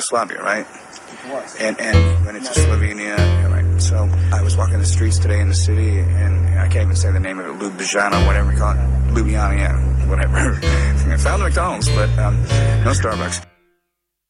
Yugoslavia, right? It was. And went into Slovenia, yeah, right. So I was walking the streets today in the city, and I can't even say the name of it, Ljubljana, whatever you call it. Ljubljana, yeah, whatever. I found the McDonald's, but no Starbucks.